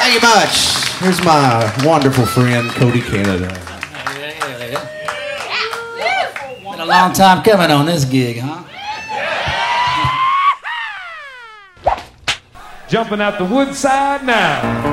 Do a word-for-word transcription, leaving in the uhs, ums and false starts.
Thank you much. Here's my wonderful friend, Cody Canada. Been a long time coming on this gig, huh? Jumping out the woodside now.